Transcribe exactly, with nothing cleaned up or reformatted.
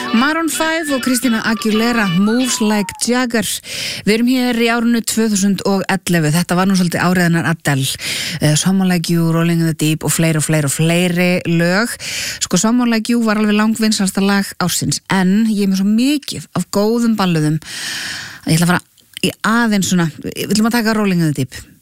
Maroon five og Christina Aguilera, Moves Like Jagger. Við erum hér í árinu tvö þúsund og ellefu. Þetta var nú svolítið áriðanar Adele, uh, Someone Like You, Rolling in the Deep og fleiri og fleiri og fleiri lög. Sko, Someone Like You var alveg langvinsælsta lag ársins, en ég er með svo mikið af góðum balluðum að ég ætla að fara í aðeins svona, við ætlum að taka Rolling in the Deep.